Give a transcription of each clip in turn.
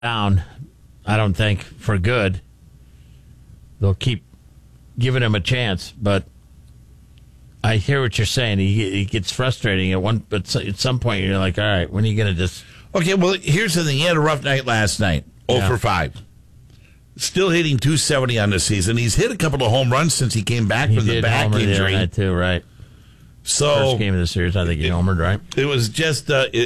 down, I don't think, for good. They'll keep giving him a chance, but I hear what you're saying. He gets frustrating but at some point you're like, all right, when are you going to just... Okay, well, here's the thing. He had a rough night last night, 0 for 5. Still hitting .270 on the season. He's hit a couple of home runs since he came back from the back injury. The other night too, right? So first game of the series, I think he homered, right? It was just,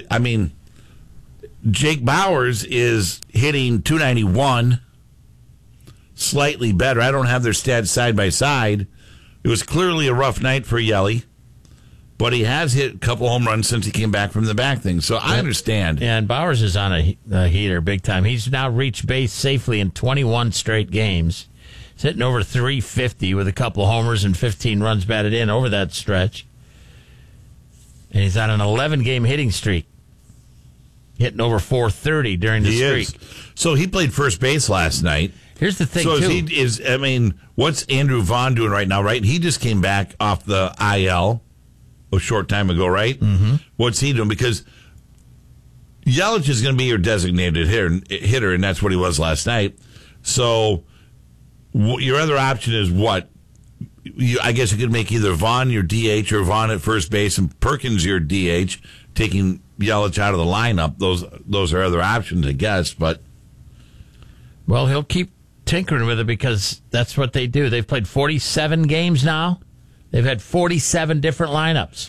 Jake Bauers is hitting .291, slightly better. I don't have their stats side by side. It was clearly a rough night for Yelly, but he has hit a couple home runs since he came back from the back thing. So I understand. Yeah, and Bauers is on a heater big time. He's now reached base safely in 21 straight games. He's hitting over 350 with a couple of homers and 15 runs batted in over that stretch. And he's on an 11-game hitting streak, hitting over 430 during the streak. So he played first base last night. Here's the thing, too. What's Andrew Vaughn doing right now, right? He just came back off the IL a short time ago, right? Mm-hmm. What's he doing? Because Yelich is going to be your designated hitter, and that's what he was last night. So your other option is what? I guess you could make either Vaughn your DH or Vaughn at first base and Perkins your DH, taking Yelich out of the lineup. Those are other options, I guess. But well, he'll keep tinkering with it because that's what they do. They've played 47 games now. They've had 47 different lineups.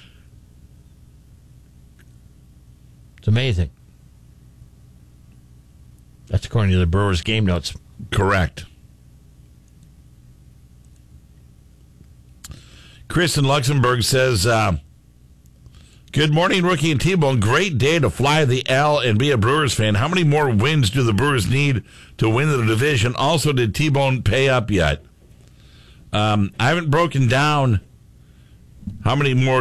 It's amazing. That's according to the Brewers game notes. Correct. Chris in Luxembourg says, good morning, Rookie and T-Bone. Great day to fly the L and be a Brewers fan. How many more wins do the Brewers need to win the division? Also, did T-Bone pay up yet? I haven't broken down how many more,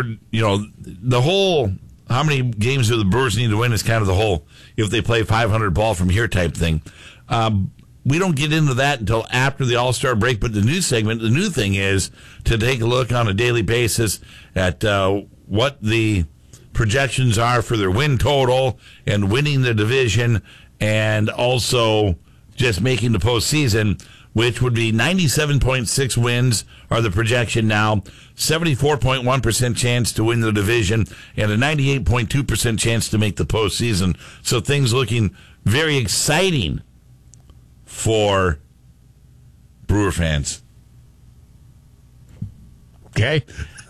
how many games do the Brewers need to win is kind of the whole, if they play 500 ball from here type thing. We don't get into that until after the All-Star break, but the new thing is to take a look on a daily basis at what the projections are for their win total and winning the division, and also just making the postseason, which would be 97.6 wins are the projection now, 74.1% chance to win the division, and a 98.2% chance to make the postseason. So things looking very exciting for Brewer fans. Okay.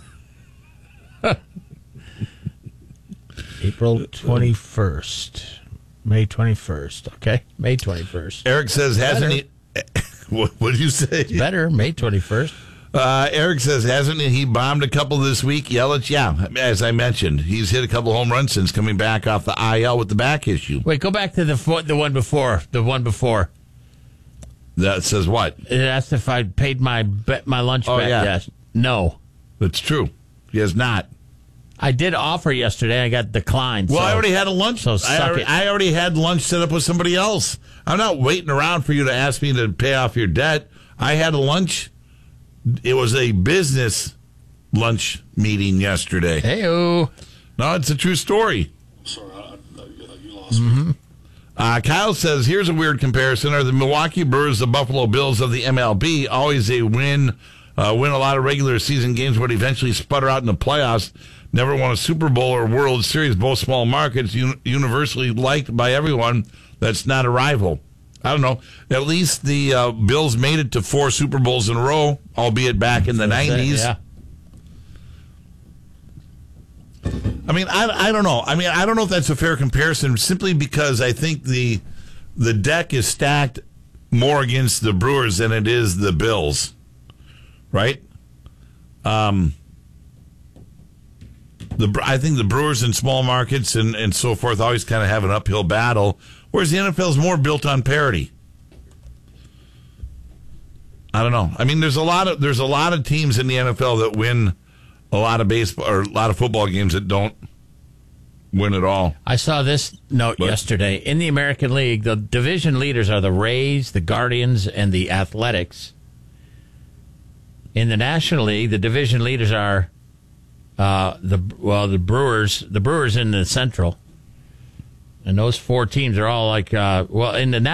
April 21st. May 21st. Okay. May 21st. Eric says, hasn't he... What did you say? It's better, May 21st. Eric says, hasn't he bombed a couple this week? Yelich, yeah, as I mentioned. He's hit a couple home runs since coming back off the IL with the back issue. Wait, go back to the one before. The one before. That says what? It asked if I paid my lunch bet. Yeah. Yes. No. That's true. He has not. I did offer yesterday. I got declined. Well, I already had a lunch. So I already had lunch set up with somebody else. I'm not waiting around for you to ask me to pay off your debt. I had a lunch. It was a business lunch meeting yesterday. Hey-o. No, it's a true story. Sorry, you lost me. Kyle says, here's a weird comparison. Are the Milwaukee Brewers the Buffalo Bills of the MLB? Always a win a lot of regular season games, but eventually sputter out in the playoffs. Never won a Super Bowl or World Series, both small markets, universally liked by everyone. That's not a rival. I don't know. At least the Bills made it to 4 Super Bowls in a row, albeit back in the 90s. Yeah. I mean, I don't know. I mean, I don't know if that's a fair comparison, simply because I think the deck is stacked more against the Brewers than it is the Bills, right? I think the Brewers in small markets and so forth always kind of have an uphill battle, whereas the NFL is more built on parity. I don't know. I mean, there's a lot of teams in the NFL that win a lot of baseball or a lot of football games that don't win at all. I saw this note yesterday. In the American League, the division leaders are the Rays, the Guardians, and the Athletics. In the National League, the division leaders are the Brewers. The Brewers in the Central, And those four teams are all like, in the